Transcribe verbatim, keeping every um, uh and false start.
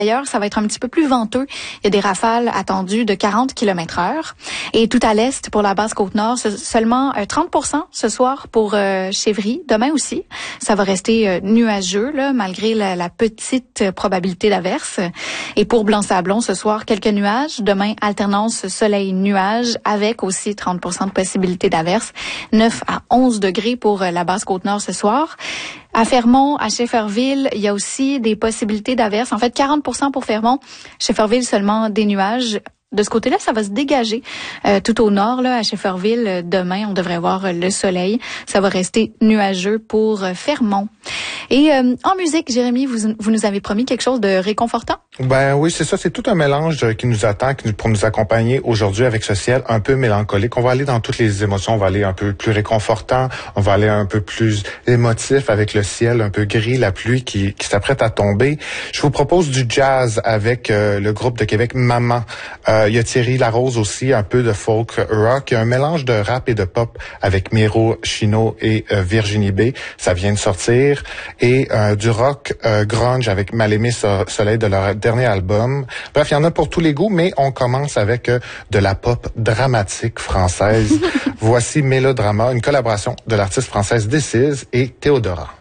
D'ailleurs, ça va être un petit peu plus venteux. Il y a des rafales attendues de quarante kilomètres heure. Et tout à l'est, pour la basse Côte-Nord, seulement trente pour cent ce soir pour euh, Chevry. Demain aussi, ça va rester euh, nuageux, là, malgré la, la petite probabilité d'averse. Et pour Blanc-Sablon, ce soir, quelques nuages. Demain, alternance soleil-nuage avec aussi trente pour cent de possibilité d'averse. neuf à onze degrés pour euh, la basse Côte-Nord ce soir. À Fermont, à Shefferville, il y a aussi des possibilités d'averse. En fait, quarante pour cent pour Fermont. Shefferville, seulement des nuages. De ce côté-là, ça va se dégager euh, tout au nord, là, à Shefferville. Demain, on devrait voir le soleil. Ça va rester nuageux pour euh, Fermont. Et euh, en musique, Jérémy, vous, vous nous avez promis quelque chose de réconfortant? Ben oui, c'est ça. C'est tout un mélange qui nous attend qui nous, pour nous accompagner aujourd'hui avec ce ciel un peu mélancolique. On va aller dans toutes les émotions. On va aller un peu plus réconfortant. On va aller un peu plus émotif avec le ciel un peu gris, la pluie qui, qui s'apprête à tomber. Je vous propose du jazz avec euh, le groupe de Québec Maman. Euh, il y a Thierry Larose aussi, un peu de folk rock. Il y a un mélange de rap et de pop avec Miro Chino et euh, Virginie B. Ça vient de sortir. Et euh, du rock euh, grunge avec Mal-Aimé Soleil de leur dernier album. Bref, il y en a pour tous les goûts, mais on commence avec euh, de la pop dramatique française. Voici Mélodrama, une collaboration de l'artiste française Decize et Théodora.